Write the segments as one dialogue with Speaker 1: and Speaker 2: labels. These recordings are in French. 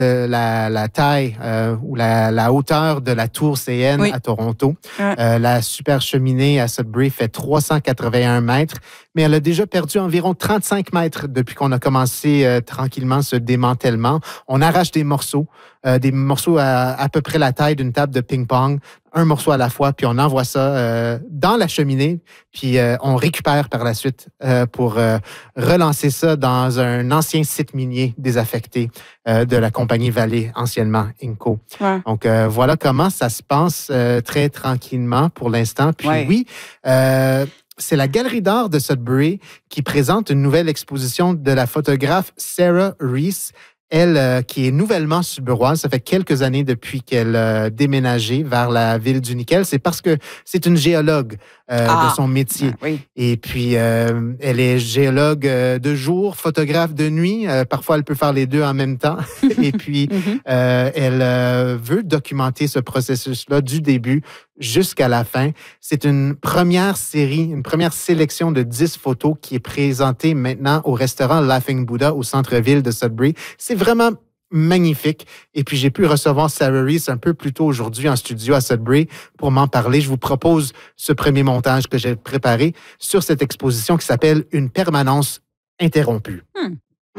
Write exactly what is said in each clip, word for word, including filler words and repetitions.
Speaker 1: euh, la, la taille euh, ou la, la hauteur de la tour C N oui. à Toronto. Ouais. Euh, la super cheminée à Sudbury fait trois cent quatre-vingt-un mètres, mais elle a déjà perdu environ trente-cinq mètres depuis qu'on a commencé euh, tranquillement ce démantèlement. On arrache des morceaux, euh, des morceaux à, à peu près la taille d'une table de ping-pong, un morceau à la fois, puis on envoie ça euh, dans la cheminée, puis euh, on récupère par la suite euh, pour euh, relancer ça dans un ancien site minier désaffecté euh, de la compagnie Vallée, anciennement Inco. Ouais. Donc, euh, voilà comment ça se passe euh, très tranquillement pour l'instant. Puis ouais. oui, euh, c'est la Galerie d'art de Sudbury qui présente une nouvelle exposition de la photographe Sarah Reese, elle euh, qui est nouvellement sudburoise. Ça fait quelques années depuis qu'elle a déménagé vers la ville du nickel. C'est parce que c'est une géologue euh, ah, de son métier. Ah, oui. Et puis, euh, elle est géologue euh, de jour, photographe de nuit. Euh, parfois, elle peut faire les deux en même temps. Et puis, mm-hmm. euh, elle euh, veut documenter ce processus-là du début jusqu'à la fin. C'est une première série, une première sélection de dix photos qui est présentée maintenant au restaurant Laughing Buddha au centre-ville de Sudbury. C'est vraiment magnifique. Et puis, j'ai pu recevoir Sarah Reese un peu plus tôt aujourd'hui en studio à Sudbury pour m'en parler. Je vous propose ce premier montage que j'ai préparé sur cette exposition qui s'appelle « Une permanence interrompue hmm. ».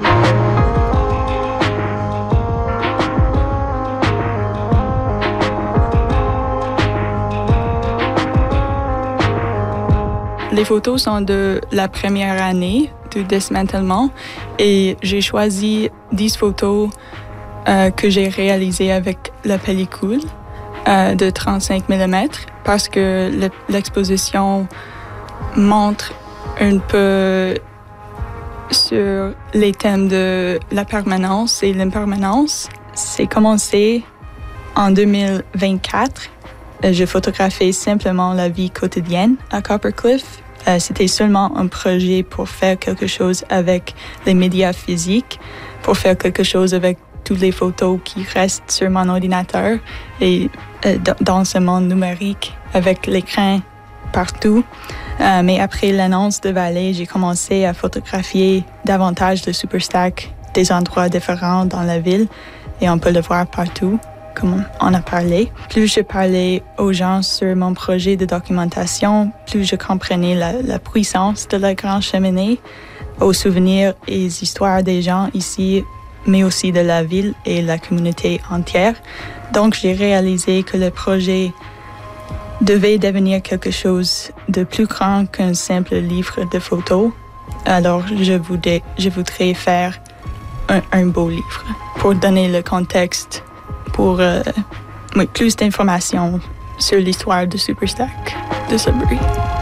Speaker 2: Les photos sont de la première année du démantèlement et j'ai choisi dix photos euh, que j'ai réalisées avec la pellicule euh, de trente-cinq millimètres parce que l'exposition montre un peu sur les thèmes de la permanence et l'impermanence. C'est commencé en deux mille vingt-quatre. J'ai photographié simplement la vie quotidienne à Copper Cliff. Euh, c'était seulement un projet pour faire quelque chose avec les médias physiques, pour faire quelque chose avec toutes les photos qui restent sur mon ordinateur et euh, dans ce monde numérique avec l'écran partout. Euh, mais après l'annonce de Vallée, j'ai commencé à photographier davantage de Superstack, des endroits différents dans la ville et on peut le voir partout, comme on a parlé. Plus je parlais aux gens sur mon projet de documentation, plus je comprenais la, la puissance de la Grande Cheminée, aux souvenirs et les histoires des gens ici, mais aussi de la ville et la communauté entière. Donc, j'ai réalisé que le projet devait devenir quelque chose de plus grand qu'un simple livre de photos. Alors, je voudrais, je voudrais faire un, un beau livre pour donner le contexte pour euh, oui, plus d'informations sur l'histoire de Superstack de Sudbury.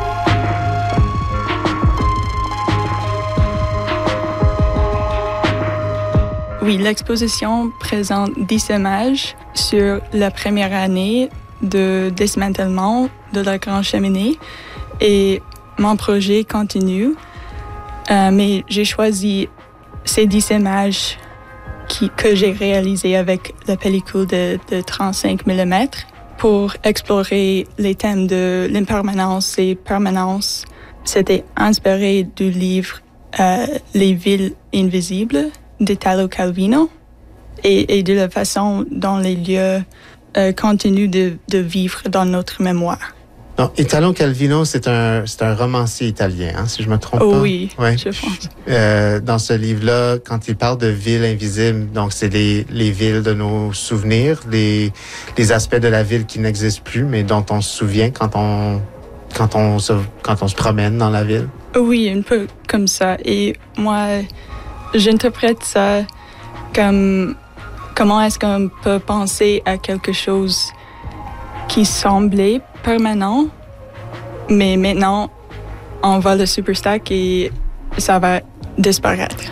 Speaker 2: Oui, l'exposition présente dix images sur la première année de démantèlement de la Grande Cheminée et mon projet continue, euh, mais j'ai choisi ces dix images Qui, que j'ai réalisé avec la pellicule de, de trente-cinq millimètres pour explorer les thèmes de l'impermanence et permanence. C'était inspiré du livre euh, Les villes invisibles d'Italo Calvino et, et de la façon dont les lieux euh, continuent de, de vivre dans notre mémoire.
Speaker 1: Non, Italo Calvino, c'est un, c'est un romancier italien, hein, si je me trompe
Speaker 2: oh,
Speaker 1: pas.
Speaker 2: Oui, ouais. je pense.
Speaker 1: Euh, dans ce livre-là, quand il parle de villes invisibles, donc c'est les, les villes de nos souvenirs, les, les aspects de la ville qui n'existent plus, mais dont on se souvient quand on, quand on, se, quand on se promène dans la ville.
Speaker 2: Oui, un peu comme ça. Et moi, j'interprète ça comme comment est-ce qu'on peut penser à quelque chose qui semblait permanent, mais maintenant, on va le Superstack et ça va disparaître.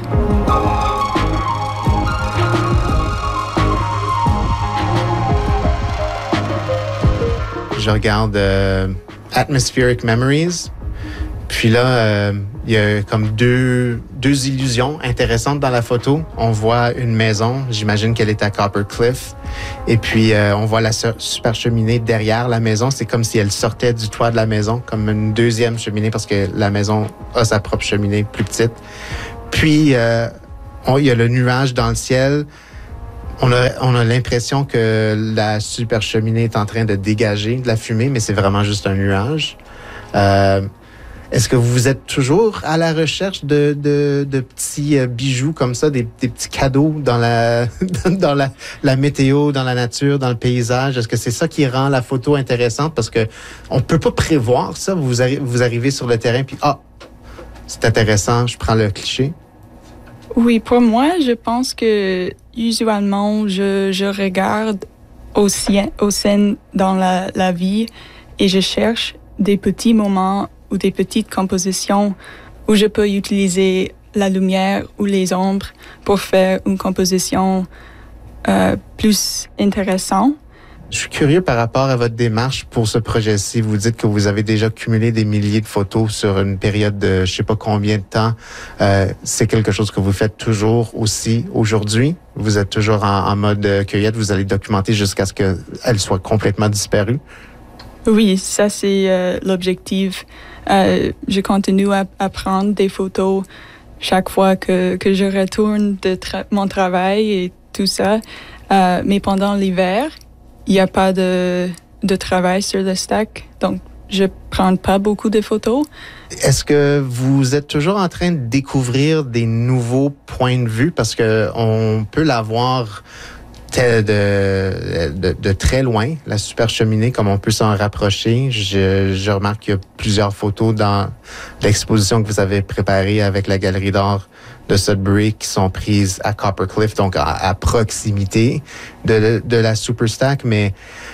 Speaker 1: Je regarde euh, Atmospheric Memories. Puis là, euh, il y a comme deux, deux illusions intéressantes dans la photo. On voit une maison, j'imagine qu'elle est à Copper Cliff. Et puis, euh, on voit la super cheminée derrière la maison. C'est comme si elle sortait du toit de la maison, comme une deuxième cheminée, parce que la maison a sa propre cheminée plus petite. Puis, euh, on, il y a le nuage dans le ciel. On a, on a l'impression que la super cheminée est en train de dégager de la fumée, mais c'est vraiment juste un nuage. Euh, est-ce que vous êtes toujours à la recherche de, de, de petits bijoux comme ça, des, des petits cadeaux dans la dans la, la météo, dans la nature, dans le paysage? Est-ce que c'est ça qui rend la photo intéressante? Parce que on peut pas prévoir ça. Vous, arri- vous arrivez sur le terrain puis ah, c'est intéressant, je prends le cliché.
Speaker 2: Oui, pour moi, je pense que usuellement, je, je regarde aux, sien, aux scènes dans la, la vie et je cherche des petits moments ou des petites compositions où je peux utiliser la lumière ou les ombres pour faire une composition euh, plus intéressante.
Speaker 1: Je suis curieux par rapport à votre démarche pour ce projet-ci. Vous dites que vous avez déjà cumulé des milliers de photos sur une période de je sais pas combien de temps. Euh, c'est quelque chose que vous faites toujours aussi aujourd'hui? Vous êtes toujours en, en mode cueillette, vous allez documenter jusqu'à ce qu'elle soit complètement disparue?
Speaker 2: Oui, ça c'est euh, l'objectif. Euh, je continue à, à prendre des photos chaque fois que, que je retourne de tra- mon travail et tout ça. Euh, mais pendant l'hiver, il n'y a pas de, de travail sur le stack, donc je ne prends pas beaucoup de photos.
Speaker 1: Est-ce que vous êtes toujours en train de découvrir des nouveaux points de vue? Parce qu'on peut la voir de, de, de très loin, la super cheminée, comme on peut s'en rapprocher. Je, je remarque qu'il y a plusieurs photos dans l'exposition que vous avez préparée avec la Galerie d'art de Sudbury qui sont prises à Copper Cliff, donc à, à proximité de, de la Superstack. Mais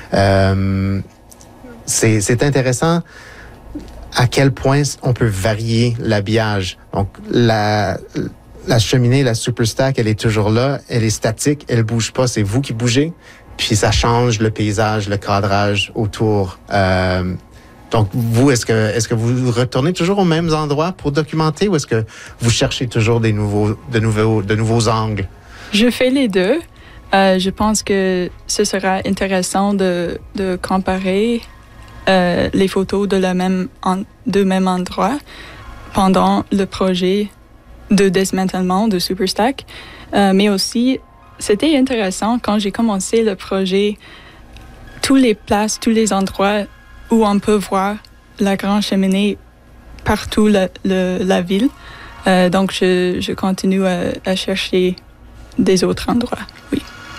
Speaker 1: euh, c'est, c'est intéressant à quel point on peut varier l'habillage. Donc, la... La cheminée, la Superstack, elle est toujours là, elle est statique, elle bouge pas, c'est vous qui bougez, puis ça change le paysage, le cadrage autour. Euh, donc, vous, est-ce que est-ce que vous retournez toujours aux mêmes endroits pour documenter ou est-ce que vous cherchez toujours des nouveaux, de nouveaux, de nouveaux angles?
Speaker 2: Je fais les deux. Euh, je pense que ce sera intéressant de, de comparer euh, les photos de la même en, de même endroit pendant le projet de démantèlement de Superstack. Euh, mais aussi, c'était intéressant quand j'ai commencé le projet, tous les places, tous les endroits où on peut voir la grande cheminée partout la, le, la ville. Euh, donc, je, je continue à, à chercher des autres endroits, oui.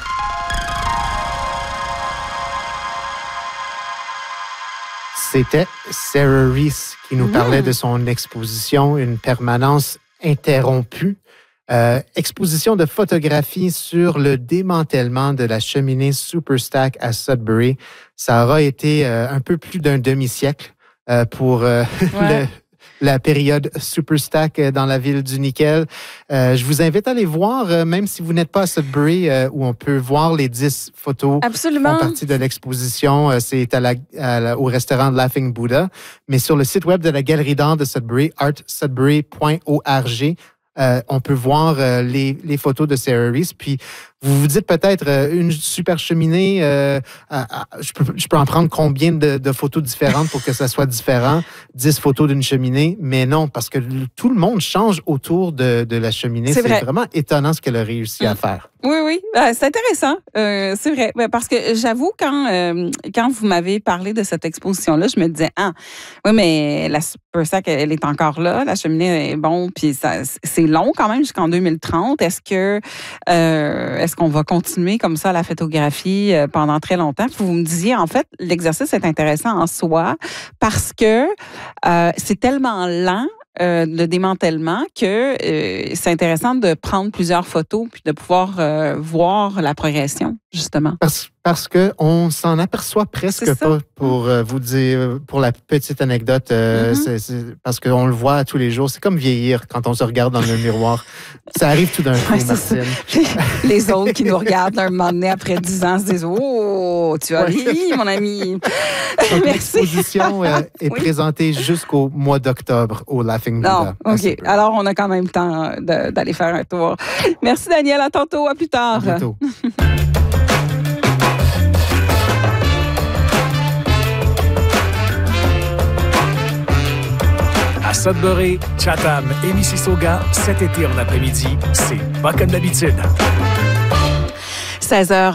Speaker 1: C'était Sarah Reese qui nous mmh. parlait de son exposition, une permanence interrompue. Euh, exposition de photographie sur le démantèlement de la cheminée Superstack à Sudbury. Ça aura été euh, un peu plus d'un demi-siècle euh, pour euh, ouais. le, la période Superstack dans la ville du nickel. Euh, je vous invite à aller voir, euh, même si vous n'êtes pas à Sudbury, euh, où on peut voir les dix photos
Speaker 3: Absolument.
Speaker 1: qui font partie de l'exposition. Euh, c'est à la, à la, au restaurant Laughing Buddha. Mais sur le site web de la Galerie d'art de Sudbury, art sudbury point org, Euh, on peut voir euh, les, les photos de Sarah Reese. Puis, vous vous dites peut-être euh, une super cheminée, euh, à, à, je, peux, je peux en prendre combien de, de photos différentes pour que ça soit différent? dix photos d'une cheminée, mais non, parce que tout le monde change autour de, de la cheminée. C'est, c'est vraiment étonnant ce qu'elle a réussi mmh. à faire.
Speaker 3: Oui, oui, euh, c'est intéressant. Euh, c'est vrai, parce que j'avoue, quand, euh, quand vous m'avez parlé de cette exposition-là, je me disais, ah, oui, mais la Superstack, elle est encore là, la cheminée est bon, puis ça, c'est long quand même jusqu'en deux mille trente. Est-ce que euh, est-ce qu'on va continuer comme ça la photographie pendant très longtemps? Puis vous me disiez, en fait, l'exercice est intéressant en soi parce que euh, c'est tellement lent. Euh, le démantèlement, que euh, c'est intéressant de prendre plusieurs photos puis de pouvoir euh, voir la progression, justement.
Speaker 1: Parce, parce qu'on s'en aperçoit presque pas, pour euh, vous dire, pour la petite anecdote, euh, mm-hmm. c'est, c'est, parce qu'on le voit tous les jours. C'est comme vieillir quand on se regarde dans le miroir. Ça arrive tout d'un coup, ouais, Martine.
Speaker 3: Les autres qui nous regardent un moment donné après dix ans se disent « Oh, tu as vieilli, mon ami! »
Speaker 1: Donc, l'exposition euh, est oui. présentée jusqu'au mois d'octobre au Laughing Buddha.
Speaker 3: Non, OK. Alors, on a quand même le temps de, d'aller faire un tour. Merci, Daniel. À tantôt. À plus tard.
Speaker 1: À bientôt.
Speaker 4: À Sudbury, Chatham et Mississauga, cet été en après-midi, c'est pas comme d'habitude.
Speaker 3: seize heures